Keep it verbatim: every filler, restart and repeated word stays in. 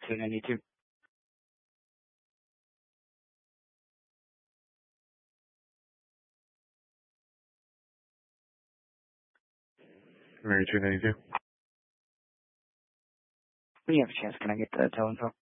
two ninety-two. Mary two ninety-two. When you have a chance, can I get the tow info?